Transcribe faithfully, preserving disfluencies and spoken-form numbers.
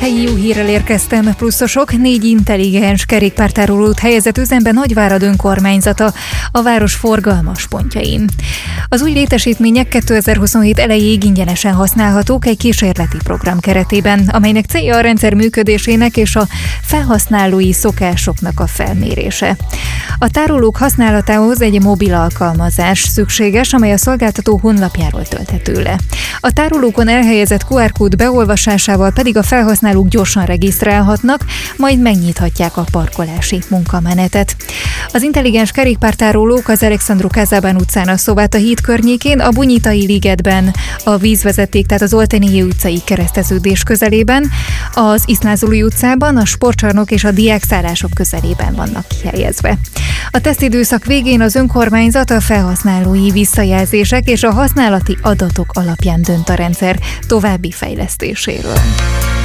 Helyi jó hírrel érkeztem, pluszosok, négy intelligens kerékpártárolót helyezett üzembe Nagyvárad önkormányzata a város forgalmas pontjain. Az új létesítmények kétezer-huszonhét elejéig ingyenesen használhatók egy kísérleti program keretében, amelynek célja a rendszer működésének és a felhasználói szokásoknak a felmérése. A tárolók használatához egy mobil alkalmazás szükséges, amely a szolgáltató honlapjáról tölthető le. A tárolókon elhelyezett kú er kód beolvasásával pedig a felhasználók gyorsan regisztrálhatnak, majd megnyithatják a parkolási munkamenetet. Az intelligens kerékpártárolók az Alexandru Kazabán utcán, a Szováta híd környékén, a Bunyitai ligetben, a vízvezeték, tehát az Oltenié utcai kereszteződés közelében, az Iszlázuli utcában, a sportcsarnok és a diákszállások közelében vannak kihelyezve. A tesztidőszak végén az önkormányzat a felhasználói visszajelzések és a használati adatok alapján dönt a rendszer további fejlesztéséről.